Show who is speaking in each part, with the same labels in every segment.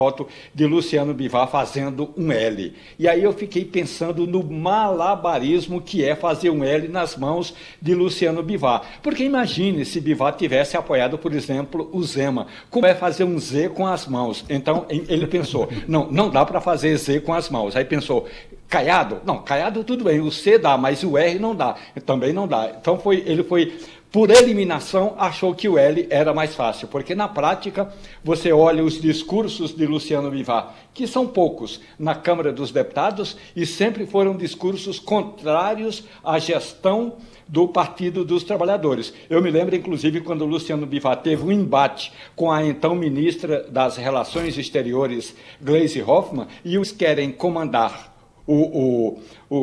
Speaker 1: foto de Luciano Bivar fazendo um L. E aí eu fiquei pensando no malabarismo que é fazer um L nas mãos de Luciano Bivar. Porque imagine se Bivar tivesse apoiado, por exemplo, o Zema. Como é fazer um Z com as mãos? Então ele pensou, não dá para fazer Z com as mãos. Aí pensou, Caiado? Não, Caiado tudo bem, o C dá, mas o R não dá. Também não dá. Então ele foi por eliminação, achou que o L era mais fácil, porque na prática você olha os discursos de Luciano Bivar, que são poucos na Câmara dos Deputados e sempre foram discursos contrários à gestão do Partido dos Trabalhadores. Eu me lembro, inclusive, quando o Luciano Bivar teve um embate com a então ministra das Relações Exteriores, Gleisi Hoffmann, e os querem comandar o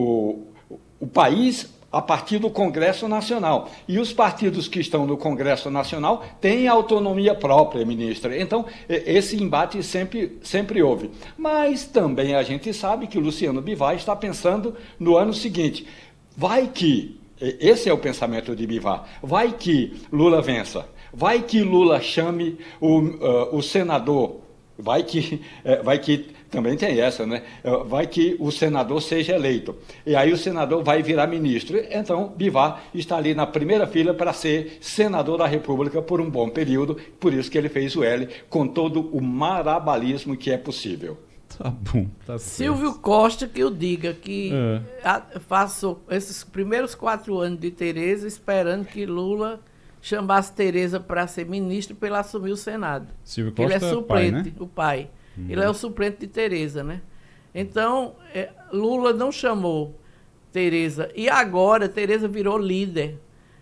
Speaker 1: país a partir do Congresso Nacional. E os partidos que estão no Congresso Nacional têm autonomia própria, ministra. Então, esse embate sempre houve. Mas também a gente sabe que o Luciano Bivar está pensando no ano seguinte. Vai que, esse é o pensamento de Bivar, vai que Lula vença, vai que Lula chame o senador, vai que também tem essa, né? Vai que o senador seja eleito. E aí o senador vai virar ministro. Então, Bivar está ali na primeira fila para ser senador da República por um bom período. Por isso que ele fez o L com todo o marabalismo que é possível.
Speaker 2: Tá bom, tá certo.
Speaker 3: Silvio Costa que eu diga que passou esses primeiros 4 anos de Tereza esperando que Lula chamasse Tereza para ser ministro para ele assumir o Senado.
Speaker 2: Silvio Costa
Speaker 3: ele é suplente,
Speaker 2: pai, né?
Speaker 3: o pai. Ele é o suplente de Tereza, né? Então, Lula não chamou Tereza. E agora, Tereza virou líder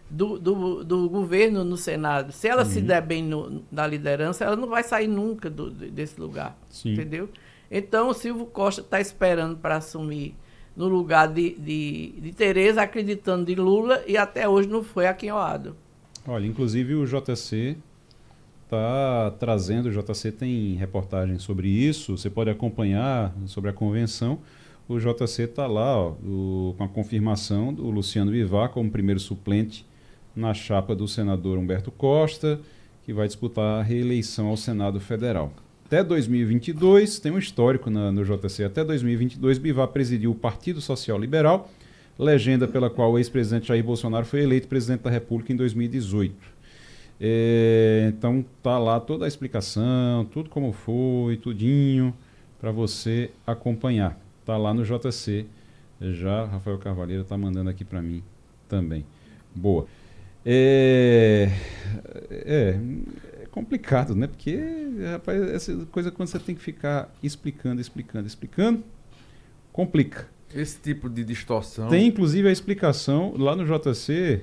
Speaker 3: do governo no Senado. Se ela se der bem na liderança, ela não vai sair nunca desse lugar. Sim. Entendeu? Então, o Silvio Costa está esperando para assumir no lugar de Tereza, acreditando de Lula, e até hoje não foi aquinhoado.
Speaker 2: Olha, inclusive o JC está trazendo, o JC tem reportagem sobre isso, você pode acompanhar sobre a convenção. O JC está lá com a confirmação do Luciano Bivar como primeiro suplente na chapa do senador Humberto Costa, que vai disputar a reeleição ao Senado Federal. Até 2022, tem um histórico no JC, até 2022 Bivar presidiu o Partido Social Liberal, legenda pela qual o ex-presidente Jair Bolsonaro foi eleito presidente da República em 2018. Então tá lá toda a explicação, tudo como foi, tudinho, para você acompanhar. Tá lá no JC. Já Rafael Carvalheiro tá mandando aqui para mim também. Boa. É complicado, né? Porque, rapaz, essa coisa quando você tem que ficar explicando, complica.
Speaker 4: Esse tipo de distorção...
Speaker 2: Tem, inclusive, a explicação lá no JC...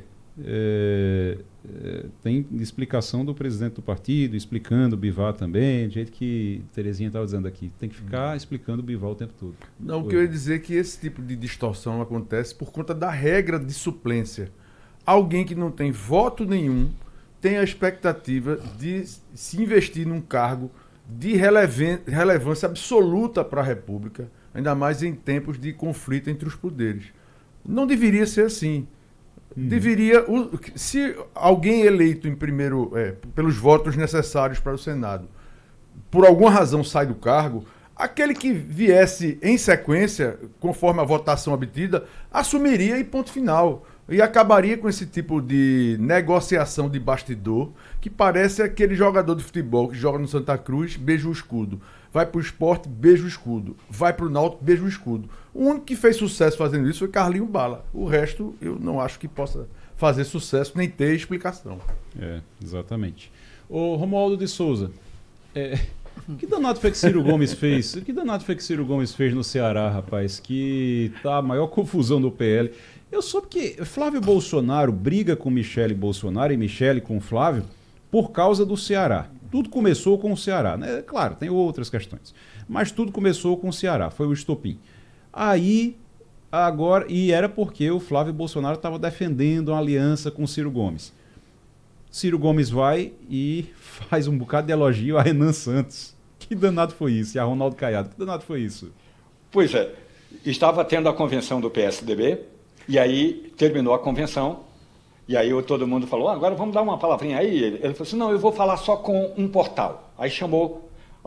Speaker 2: tem explicação do presidente do partido, explicando o Bivar também, do jeito que Terezinha estava dizendo aqui. Tem que ficar explicando o Bivar o tempo todo.
Speaker 4: Não, o que eu ia dizer é que esse tipo de distorção acontece por conta da regra de suplência. Alguém que não tem voto nenhum tem a expectativa de se investir num cargo de relevância absoluta para a República, ainda mais em tempos de conflito entre os poderes. Não deveria ser assim. Deveria, se alguém eleito em primeiro, pelos votos necessários para o Senado, por alguma razão sai do cargo, aquele que viesse em sequência, conforme a votação obtida, assumiria e ponto final. E acabaria com esse tipo de negociação de bastidor, que parece aquele jogador de futebol que joga no Santa Cruz, beija o escudo. Vai para o Sport, beija o escudo. Vai para o Náutico, beija o escudo. O único que fez sucesso fazendo isso foi Carlinho Bala. O resto, eu não acho que possa fazer sucesso, nem ter explicação.
Speaker 2: Exatamente. Ô, Romualdo de Souza, que danado foi que Ciro Gomes fez? Que danado foi que Ciro Gomes fez no Ceará, rapaz? Que tá a maior confusão do PL. Eu soube que Flávio Bolsonaro briga com Michele Bolsonaro e Michele com Flávio por causa do Ceará. Tudo começou com o Ceará, né? Claro, tem outras questões. Mas tudo começou com o Ceará, foi o estopim. Aí, agora, e era porque o Flávio Bolsonaro estava defendendo uma aliança com o Ciro Gomes. Ciro Gomes vai e faz um bocado de elogio a Renan Santos. Que danado foi isso? E a Ronaldo Caiado, que danado foi isso?
Speaker 1: Pois é, estava tendo a convenção do PSDB, e aí terminou a convenção, e aí todo mundo falou, agora vamos dar uma palavrinha aí. Ele falou assim, não, eu vou falar só com um portal. Aí chamou